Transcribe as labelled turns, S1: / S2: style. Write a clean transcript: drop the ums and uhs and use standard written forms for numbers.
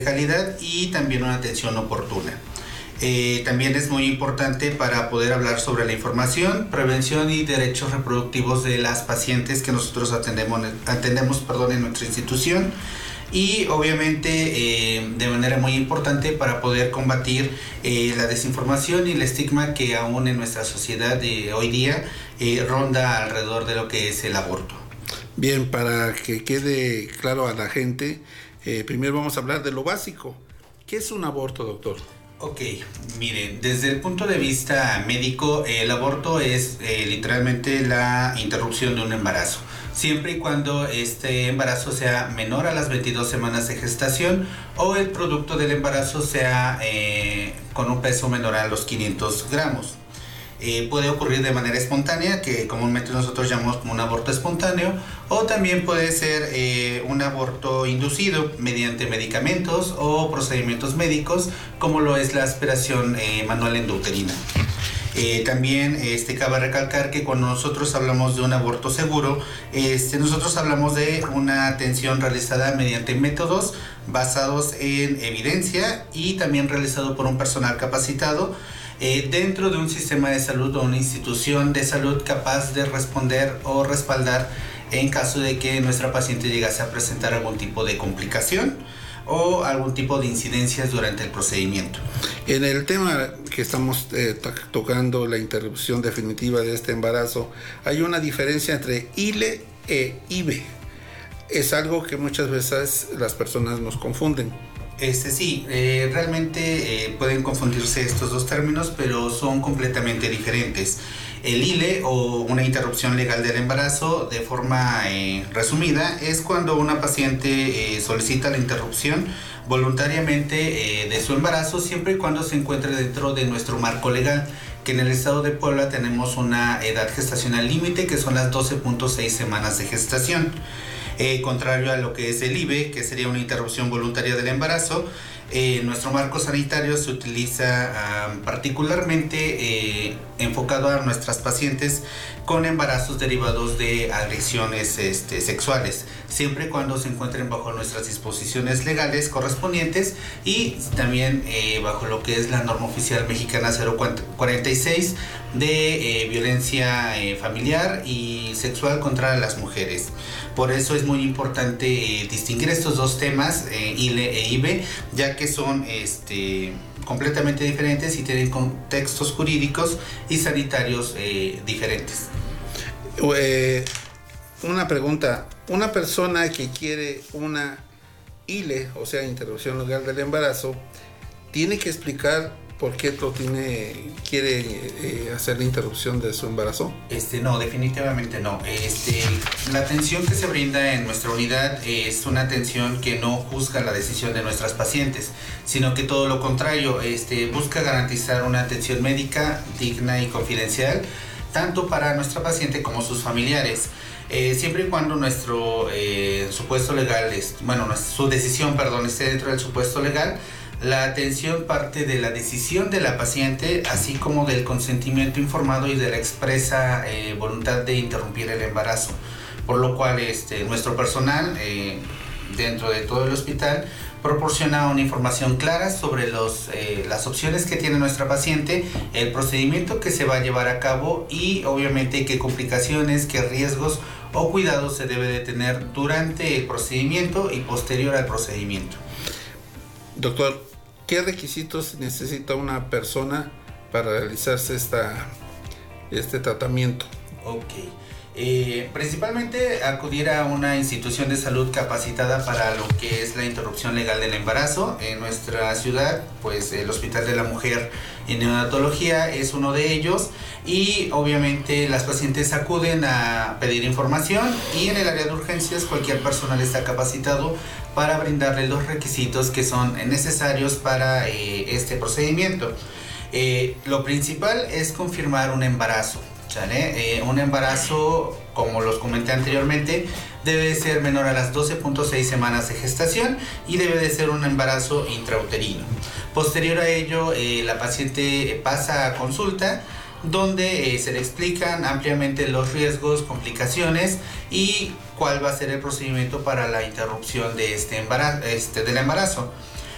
S1: calidad y también una atención oportuna. También es muy importante para poder hablar sobre la información, prevención y derechos reproductivos de las pacientes que nosotros atendemos en nuestra institución, y obviamente de manera muy importante para poder combatir la desinformación y el estigma que aún en nuestra sociedad de hoy día ronda alrededor de lo que es el aborto.
S2: Bien, para que quede claro a la gente, primero vamos a hablar de lo básico. ¿Qué es un aborto, doctor?
S1: Ok, miren, desde el punto de vista médico, el aborto es literalmente la interrupción de un embarazo, siempre y cuando este embarazo sea menor a las 22 semanas de gestación o el producto del embarazo sea con un peso menor a los 500 gramos. Puede ocurrir de manera espontánea, que comúnmente nosotros llamamos como un aborto espontáneo, o también puede ser un aborto inducido mediante medicamentos o procedimientos médicos, como lo es la aspiración manual endouterina. También cabe recalcar que cuando nosotros hablamos de un aborto seguro, nosotros hablamos de una atención realizada mediante métodos basados en evidencia y también realizado por un personal capacitado dentro de un sistema de salud o una institución de salud capaz de responder o respaldar en caso de que nuestra paciente llegase a presentar algún tipo de complicación o algún tipo de incidencias durante el procedimiento.
S2: En el tema que estamos tocando, la interrupción definitiva de este embarazo, hay una diferencia entre ILE e IVE. Es algo que muchas veces las personas nos confunden.
S1: Sí, realmente pueden confundirse estos dos términos, pero son completamente diferentes. El ILE, o una interrupción legal del embarazo, de forma resumida, es cuando una paciente solicita la interrupción voluntariamente de su embarazo, siempre y cuando se encuentre dentro de nuestro marco legal, que en el estado de Puebla tenemos una edad gestacional límite, que son las 12.6 semanas de gestación. Contrario a lo que es el IVE, que sería una interrupción voluntaria del embarazo, nuestro marco sanitario se utiliza particularmente enfocado a nuestras pacientes con embarazos derivados de agresiones sexuales, siempre y cuando se encuentren bajo nuestras disposiciones legales correspondientes y también bajo lo que es la norma oficial mexicana 046 de violencia familiar y sexual contra las mujeres. Por eso es muy importante distinguir estos dos temas, ILE e IVE, ya que son completamente diferentes y tienen contextos jurídicos y sanitarios diferentes.
S2: Una pregunta, una persona que quiere una ILE, o sea, interrupción legal del embarazo, ¿tiene que explicar por qué quiere hacer la interrupción de su embarazo?
S1: No, definitivamente no. La atención que se brinda en nuestra unidad es una atención que no juzga la decisión de nuestras pacientes, sino que todo lo contrario, busca garantizar una atención médica digna y confidencial, tanto para nuestra paciente como sus familiares. Siempre y cuando nuestro supuesto legal, su decisión, esté dentro del supuesto legal, la atención parte de la decisión de la paciente, así como del consentimiento informado y de la expresa voluntad de interrumpir el embarazo. Por lo cual nuestro personal dentro de todo el hospital proporciona una información clara sobre las opciones que tiene nuestra paciente, el procedimiento que se va a llevar a cabo y obviamente qué complicaciones, qué riesgos o cuidados se debe de tener durante el procedimiento y posterior al procedimiento.
S2: Doctor, ¿qué requisitos necesita una persona para realizarse este tratamiento?
S1: Ok. Principalmente acudir a una institución de salud capacitada para lo que es la interrupción legal del embarazo. En nuestra ciudad, pues el Hospital de la Mujer y Neonatología es uno de ellos, y obviamente las pacientes acuden a pedir información, y en el área de urgencias cualquier personal está capacitado para brindarle los requisitos que son necesarios para este procedimiento. Lo principal es confirmar un embarazo. Un embarazo, como los comenté anteriormente, debe de ser menor a las 12.6 semanas de gestación y debe de ser un embarazo intrauterino. Posterior a ello, la paciente pasa a consulta, donde se le explican ampliamente los riesgos, complicaciones y cuál va a ser el procedimiento para la interrupción de del embarazo.